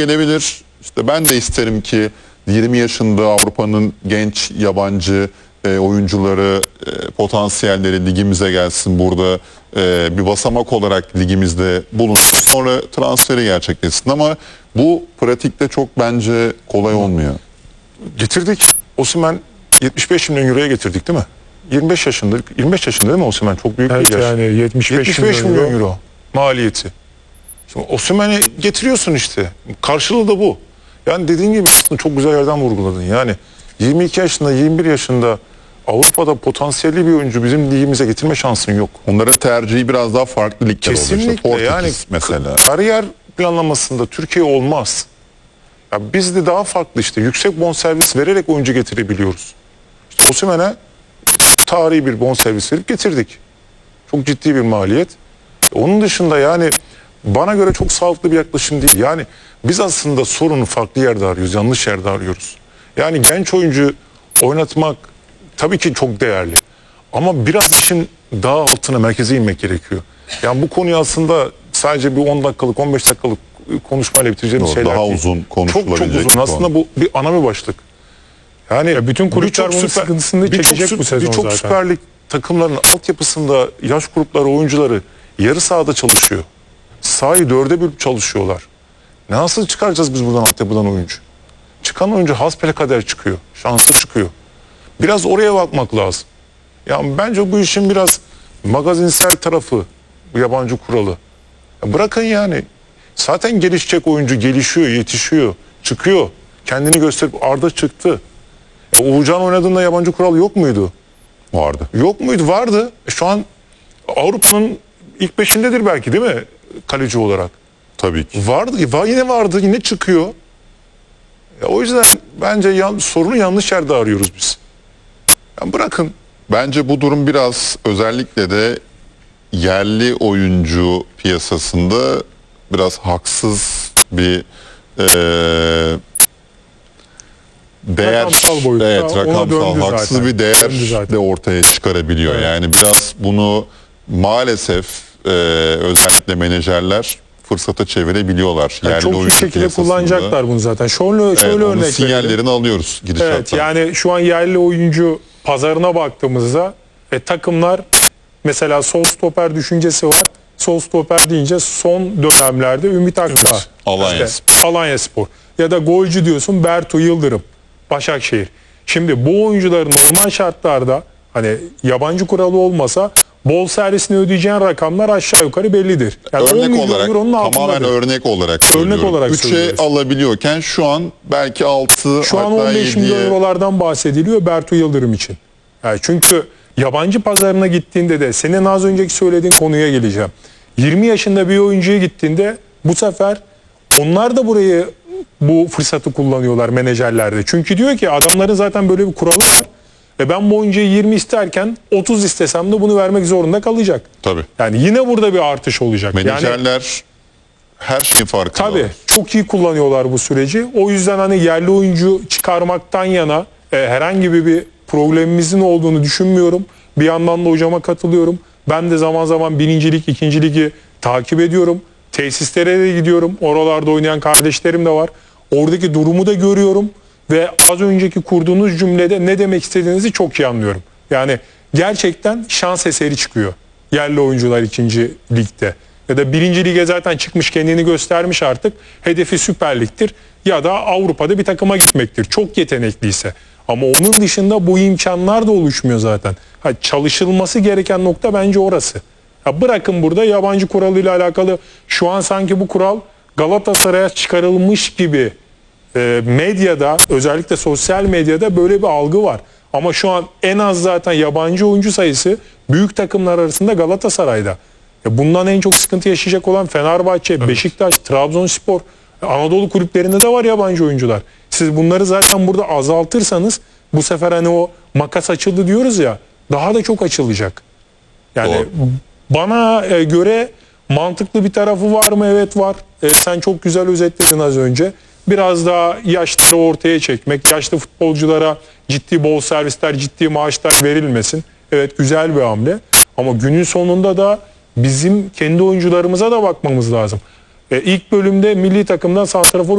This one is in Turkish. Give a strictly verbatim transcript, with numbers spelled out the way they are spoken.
gelebilir. İşte ben de isterim ki yirmi yaşında Avrupa'nın genç yabancı e, oyuncuları, e, potansiyelleri ligimize gelsin, burada e, bir basamak olarak ligimizde bulunsun, sonra transferi gerçekleşsin, ama bu pratikte çok bence kolay olmuyor. Getirdik. Osimhen yetmiş beş milyon euroya getirdik değil mi? yirmi beş yaşında, yirmi beş yaşında değil mi Osimhen? Çok büyük Evet, bir yaş. yani yetmiş beş, yetmiş beş milyon euro. euro maliyeti. Şimdi Osimhen'i getiriyorsun işte. Karşılığı da bu. Yani dediğin gibi aslında çok güzel yerden vurguladın. Yani yirmi iki yaşında, yirmi bir yaşında Avrupa'da potansiyelli bir oyuncu bizim ligimize getirme şansın yok. Onların tercihi biraz daha farklı ligler oluyor. Kesinlikle İşte Portekiz yani mesela. Kariyer planlamasında Türkiye olmaz. Ya biz de daha farklı işte yüksek bonservis vererek oyuncu getirebiliyoruz. İşte Osimhen'e tarihi bir bonservis verip getirdik. Çok ciddi bir maliyet. Onun dışında yani bana göre çok sağlıklı bir yaklaşım değil. Yani biz aslında sorunu farklı yerde arıyoruz, yanlış yerde arıyoruz. Yani genç oyuncu oynatmak tabii ki çok değerli. Ama biraz işin daha altına, merkeze inmek gerekiyor. Yani bu konuyu aslında sadece bir on dakikalık, on beş dakikalık konuşmayla bitireceğimiz Doğru, şeyler daha değil. uzun konuşulabilecek. Çok çok uzun. bir Aslında konu. bu bir ana bir başlık. Yani Ya bütün kulüpler birçok bunun süper- sıkıntısını birçok çekecek sü- bu sezon Birçok zaten. Süper Lig takımlarının altyapısında yaş grupları, oyuncuları yarı sahada çalışıyor. Sahayı dörde bölüp çalışıyorlar. Nasıl çıkaracağız biz buradan altyapıdan oyuncu? Çıkan oyuncu hasbelkader çıkıyor. Şanslı çıkıyor. Biraz oraya bakmak lazım. Yani bence bu işin biraz magazinsel tarafı, bu yabancı kuralı. Ya bırakın yani. Zaten gelişecek oyuncu gelişiyor, yetişiyor, çıkıyor. Kendini gösterip Arda çıktı. Ya Uğurcan oynadığında yabancı kural yok muydu? Vardı. Yok muydu? Vardı. E şu an Avrupa'nın ilk beşindedir belki değil mi? Kaleci olarak. Tabii ki. Vardı. Var, yine vardı. Yine çıkıyor. Ya o yüzden bence yan, sorunu yanlış yerde arıyoruz biz. Yani bırakın. Bence bu durum biraz özellikle de yerli oyuncu piyasasında biraz haksız bir e, değer, Rakamsal boyutta evet, ona rakamsal döndü haksız zaten. bir değer Döndü zaten. de ortaya çıkarabiliyor. Evet. Yani biraz bunu maalesef e, özellikle menajerler fırsata çevirebiliyorlar. Yani yerli çok iyi oyuncu şekilde piyasasında. kullanacaklar bunu zaten. Şöyle, Evet, şöyle onun örnek verelim. sinyallerini alıyoruz gidişattan. Evet, yani şu an yerli oyuncu pazarına baktığımızda e, takımlar mesela sol stoper düşüncesi var. Sol stoper deyince son dönemlerde Ümit Akdağ, Alanya işte, Alanya Spor. Ya da golcü diyorsun Bertu Yıldırım, Başakşehir. Şimdi bu oyuncuların normal şartlarda hani yabancı kuralı olmasa bol servisini ödeyeceğin rakamlar aşağı yukarı bellidir. Yani on örnek milyon olarak, euronun tamamen altındadır. örnek olarak söylüyorum. olarak üçe söylüyoruz. alabiliyorken şu an belki altı, Şu an hatta on beş milyon yediye. eurolardan bahsediliyor Bertu Yıldırım için. Yani çünkü yabancı pazarına gittiğinde de senin az önceki söylediğin konuya geleceğim. yirmi yaşında bir oyuncuya gittiğinde bu sefer onlar da burayı bu fırsatı kullanıyorlar menajerlerde. Çünkü diyor ki adamların zaten böyle bir kuralı var. Ve ben bu oyuncuya yirmi isterken otuz istesem de bunu vermek zorunda kalacak. Tabii. Yani yine burada bir artış olacak. Yani Menajerler her şeyin farkında. tabii çok iyi kullanıyorlar bu süreci. O yüzden hani yerli oyuncu çıkarmaktan yana e, herhangi bir, bir problemimizin olduğunu düşünmüyorum. Bir yandan da hocama katılıyorum. Ben de zaman zaman birincilik, ikinci ligi takip ediyorum. Tesislere de gidiyorum. Oralarda oynayan kardeşlerim de var. Oradaki durumu da görüyorum. Ve az önceki kurduğunuz cümlede ne demek istediğinizi çok iyi anlıyorum. Yani gerçekten şans eseri çıkıyor yerli oyuncular ikinci ligde. Ya da birinci lige zaten çıkmış, kendini göstermiş artık. Hedefi Süper Lig'dir ya da Avrupa'da bir takıma gitmektir. Çok yetenekliyse. Ama onun dışında bu imkanlar da oluşmuyor zaten. Ha, çalışılması gereken nokta bence orası. Ya bırakın burada yabancı kuralıyla alakalı şu an sanki bu kural Galatasaray'a çıkarılmış gibi e, medyada, özellikle sosyal medyada böyle bir algı var. Ama şu an en az zaten yabancı oyuncu sayısı büyük takımlar arasında Galatasaray'da. Ya bundan en çok sıkıntı yaşayacak olan Fenerbahçe, evet. Beşiktaş, Trabzonspor, Anadolu kulüplerinde de var yabancı oyuncular. Siz bunları zaten burada azaltırsanız bu sefer hani o makas açıldı diyoruz ya, daha da çok açılacak. Yani Doğru. Bana göre mantıklı bir tarafı var mı? Evet var. E, sen çok güzel özetledin az önce. Biraz daha yaşları ortaya çekmek, yaşlı futbolculara ciddi bol servisler, ciddi maaşlar verilmesin. Evet, güzel bir hamle. Ama günün sonunda da bizim kendi oyuncularımıza da bakmamız lazım. E, ilk bölümde milli takımdan santrafor